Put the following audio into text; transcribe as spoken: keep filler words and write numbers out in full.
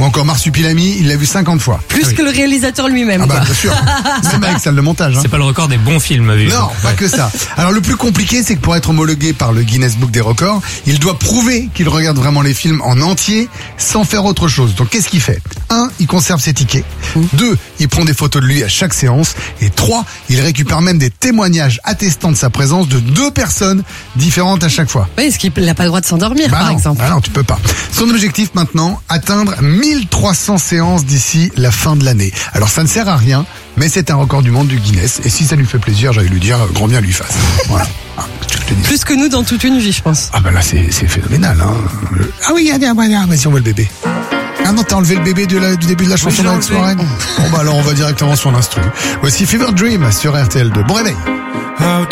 Ou encore Marsupilami, il l'a vu cinquante fois. Plus Ah oui. que le réalisateur lui-même. Ah bah quoi. bien sûr. Même avec salle de montage. Hein. C'est pas le record des bons films vus. Non, pas que ça. Alors le plus compliqué, c'est que pour être homologué par le Guinness Book des records, il doit prouver qu'il regarde vraiment les films en entier sans faire autre chose. Donc qu'est-ce qu'il fait ? Un, il conserve ses tickets. Deux, il prend des photos de lui à chaque séance. Et trois, il récupère même des témoignages attestant de sa présence de deux personnes différentes à chaque fois. Oui, est-ce qu'il n'a pas le droit de s'endormir, Bah par non, exemple? bah non, tu peux pas. Son objectif maintenant, atteindre mille trois cents séances d'ici la fin de l'année. Alors ça ne sert à rien, mais c'est un record du monde du Guinness. Et si ça lui fait plaisir, j'allais lui dire, grand bien lui fasse. Voilà. Ah, tu veux que je te dise. Plus que nous dans toute une vie, je pense. Ah bah là c'est c'est phénoménal. Hein. Ah oui, allez, allez, allez, vas-y on voit le bébé. Ah non, t'as enlevé le bébé de la, du début de la chanson Oui, d'Alex j'ai enlevé. Warren. Bon bah alors on va directement sur l'instru. Voici Fever Dream sur R T L deux. Bon réveil. How